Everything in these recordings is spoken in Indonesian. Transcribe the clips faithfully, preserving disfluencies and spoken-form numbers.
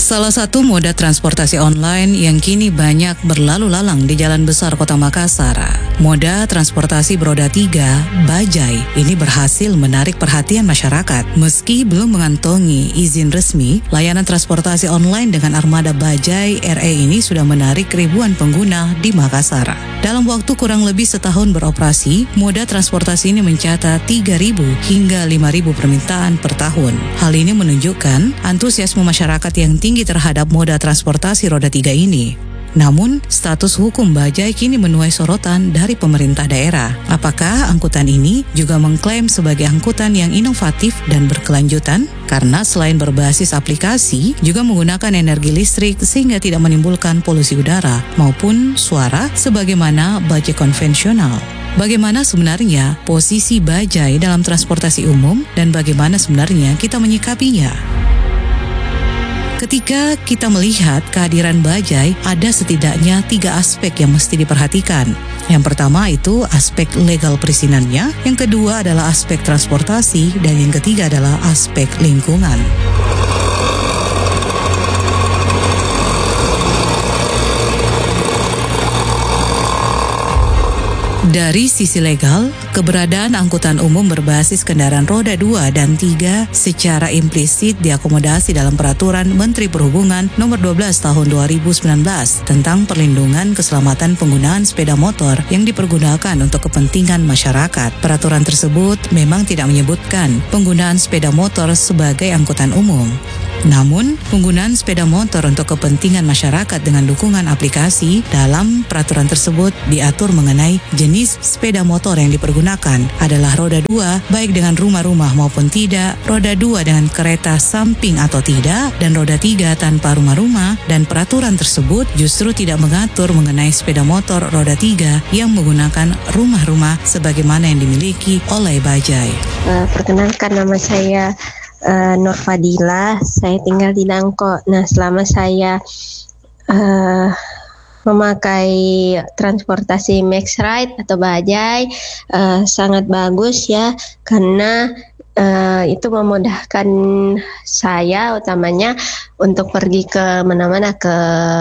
Salah satu moda transportasi online yang kini banyak berlalu lalang di jalan besar Kota Makassar, moda transportasi beroda tiga, Bajai, ini berhasil menarik perhatian masyarakat. Meski belum mengantongi izin resmi, layanan transportasi online dengan armada Bajai R E ini sudah menarik ribuan pengguna di Makassar. Dalam waktu kurang lebih setahun beroperasi, moda transportasi ini mencatat tiga ribu hingga lima ribu permintaan per tahun. Hal ini menunjukkan antusiasme masyarakat yang tinggi terhadap moda transportasi roda tiga ini. Namun, status hukum Bajai kini menuai sorotan dari pemerintah daerah. Apakah angkutan ini juga mengklaim sebagai angkutan yang inovatif dan berkelanjutan? Karena selain berbasis aplikasi, juga menggunakan energi listrik sehingga tidak menimbulkan polusi udara maupun suara sebagaimana Bajai konvensional. Bagaimana sebenarnya posisi Bajai dalam transportasi umum dan bagaimana sebenarnya kita menyikapinya? Ketika kita melihat kehadiran Bajai, ada setidaknya tiga aspek yang mesti diperhatikan. Yang pertama itu aspek legal perizinannya, yang kedua adalah aspek transportasi, dan yang ketiga adalah aspek lingkungan. Dari sisi legal, keberadaan angkutan umum berbasis kendaraan roda dua dan tiga secara implisit diakomodasi dalam Peraturan Menteri Perhubungan Nomor dua belas Tahun dua ribu sembilan belas tentang perlindungan keselamatan penggunaan sepeda motor yang dipergunakan untuk kepentingan masyarakat. Peraturan tersebut memang tidak menyebutkan penggunaan sepeda motor sebagai angkutan umum. Namun, penggunaan sepeda motor untuk kepentingan masyarakat dengan dukungan aplikasi dalam peraturan tersebut diatur mengenai jenis sepeda motor yang dipergunakan adalah roda dua, baik dengan rumah-rumah maupun tidak, roda dua dengan kereta samping atau tidak, dan roda tiga tanpa rumah-rumah, dan peraturan tersebut justru tidak mengatur mengenai sepeda motor roda tiga yang menggunakan rumah-rumah sebagaimana yang dimiliki oleh Bajai. Uh, perkenalkan nama saya Uh, Nur Fadila, saya tinggal di Nangko. Nah, selama saya uh, memakai transportasi MaxRide atau Bajai, uh, sangat bagus ya, karena uh, itu memudahkan saya utamanya untuk pergi ke mana-mana, ke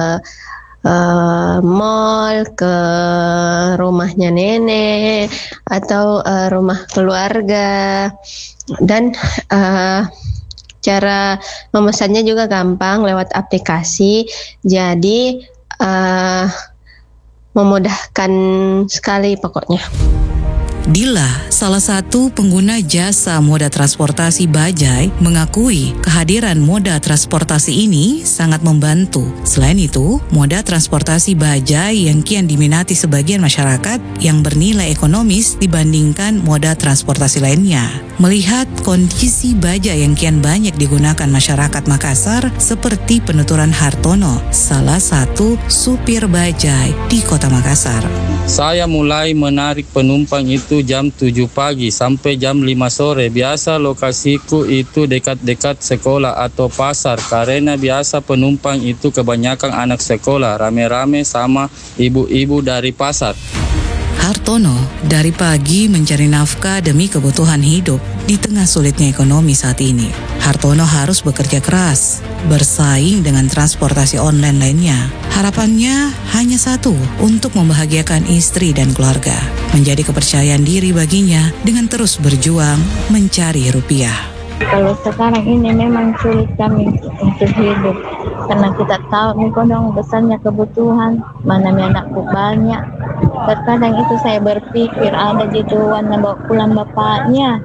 uh, mall, ke rumahnya nenek atau uh, rumah keluarga. Dan uh, cara memesannya juga gampang lewat aplikasi, jadi uh, memudahkan sekali pokoknya. Dila, salah satu pengguna jasa moda transportasi Bajai, mengakui kehadiran moda transportasi ini sangat membantu. Selain itu, moda transportasi Bajai yang kian diminati sebagian masyarakat yang bernilai ekonomis dibandingkan moda transportasi lainnya. Melihat kondisi Bajai yang kian banyak digunakan masyarakat Makassar, seperti penuturan Hartono, salah satu supir Bajai di Kota Makassar. Saya mulai menarik penumpang itu jam tujuh pagi sampai jam lima sore. Biasa lokasiku itu dekat-dekat sekolah atau pasar, karena biasa penumpang itu kebanyakan anak sekolah, rame-rame sama ibu-ibu dari pasar. Hartono dari pagi mencari nafkah demi kebutuhan hidup di tengah sulitnya ekonomi saat ini. Hartono harus bekerja keras, bersaing dengan transportasi online lainnya. Harapannya hanya satu, untuk membahagiakan istri dan keluarga. Menjadi kepercayaan diri baginya dengan terus berjuang mencari rupiah. Kalau sekarang ini memang sulit kami untuk hidup, karena kita tahu nih kodong besarnya kebutuhan, mana nih anakku banyak. Terkadang itu saya berpikir ada jituan yang bawa pulang bapaknya,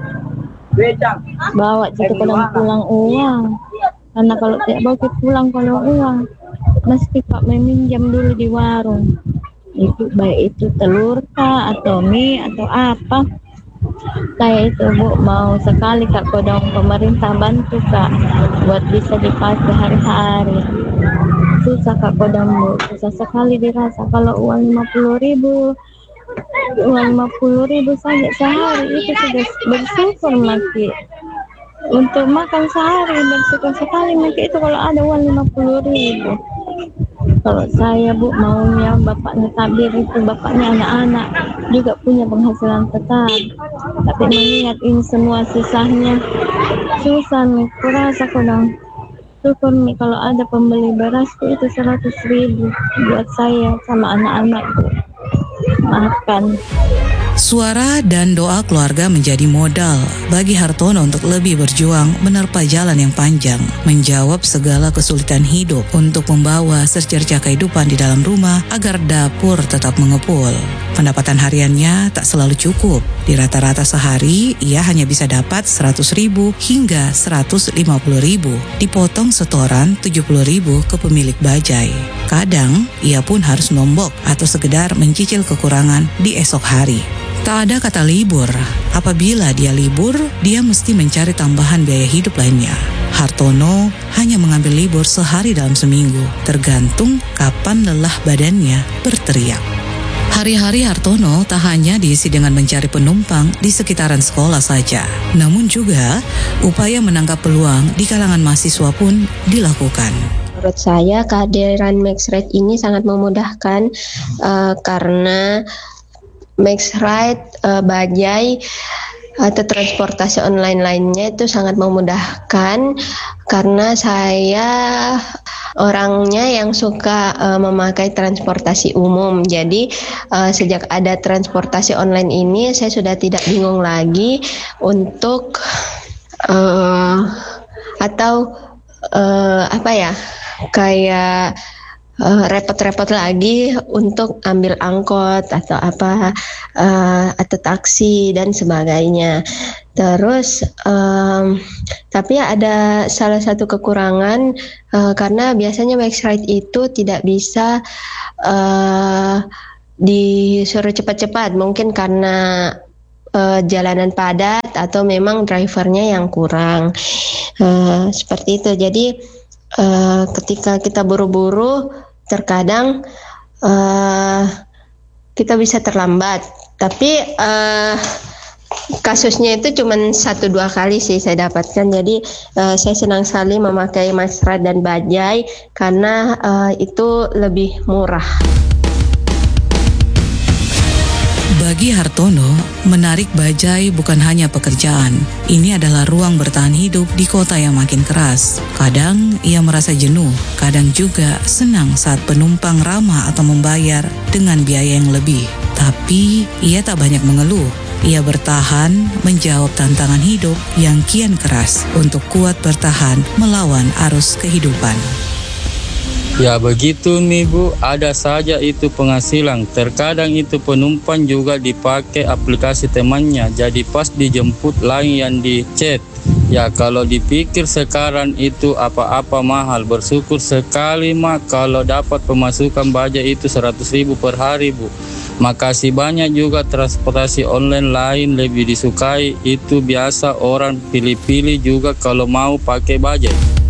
bawa jitu pulang-pulang uang, karena kalau tidak bawa pulang kalau uang, mesti Pak meminjam dulu di warung. Itu baik itu telur kah atau mie atau apa. Saya itu Bu mau sekali Kak kodong pemerintah bantu Kak buat bisa dipakai hari-hari. Susah Kak kodong Bu, susah sekali dirasa kalau uang lima puluh ribu, uang lima puluh ribu saja sehari itu sudah bersyukur Maki. Untuk makan sehari bersyukur sekali Maki itu kalau ada uang lima puluh ribu. Kalau saya Bu maunya bapaknya tabir itu, bapaknya anak-anak juga punya penghasilan tetap. Tapi mengingat ini semua susahnya, susah nih, kurasa kodong. Syukur Mi kalau ada pembeli beras tuh itu seratus ribu buat saya sama anak-anakku makan. Suara dan doa keluarga menjadi modal bagi Hartono untuk lebih berjuang menerpa jalan yang panjang, menjawab segala kesulitan hidup untuk membawa secerca kehidupan di dalam rumah agar dapur tetap mengepul. Pendapatan hariannya tak selalu cukup. Di rata-rata sehari, ia hanya bisa dapat seratus ribu hingga seratus lima puluh ribu, dipotong setoran tujuh puluh ribu ke pemilik bajai. Kadang, ia pun harus nombok atau sekedar mencicil kekurangan di esok hari. Tak ada kata libur. Apabila dia libur, dia mesti mencari tambahan biaya hidup lainnya. Hartono hanya mengambil libur sehari dalam seminggu, tergantung kapan lelah badannya berteriak. Hari-hari Hartono tak hanya diisi dengan mencari penumpang di sekitaran sekolah saja, namun juga upaya menangkap peluang di kalangan mahasiswa pun dilakukan. Menurut saya kehadiran MaxRide ini sangat memudahkan uh, karena MaxRide, uh, bajai atau transportasi online lainnya itu sangat memudahkan karena saya orangnya yang suka uh, memakai transportasi umum. Jadi uh, sejak ada transportasi online ini saya sudah tidak bingung lagi untuk uh, atau uh, apa ya kayak Uh, repot-repot lagi untuk ambil angkot atau apa uh, atau taksi dan sebagainya. Terus um, tapi ada salah satu kekurangan uh, karena biasanya MaxRide itu tidak bisa uh, disuruh cepat-cepat, mungkin karena uh, jalanan padat atau memang drivernya yang kurang uh, seperti itu. Jadi uh, ketika kita buru-buru terkadang uh, kita bisa terlambat, tapi uh, kasusnya itu cuma satu dua kali sih saya dapatkan. Jadi uh, saya senang sekali memakai MaxRide dan bajai karena uh, itu lebih murah. Bagi Hartono, menarik bajai bukan hanya pekerjaan. Ini adalah ruang bertahan hidup di kota yang makin keras. Kadang ia merasa jenuh, kadang juga senang saat penumpang ramah atau membayar dengan biaya yang lebih. Tapi ia tak banyak mengeluh. Ia bertahan menjawab tantangan hidup yang kian keras untuk kuat bertahan melawan arus kehidupan. Ya begitu nih Bu, ada saja itu penghasilan. Terkadang itu penumpang juga dipakai aplikasi temannya, jadi pas dijemput lain yang di chat. Ya kalau dipikir sekarang itu apa-apa mahal, bersyukur sekali mak kalau dapat pemasukan bajai itu seratus ribu per hari Bu. Makasih banyak juga transportasi online lain lebih disukai, itu biasa orang pilih-pilih juga kalau mau pakai bajai.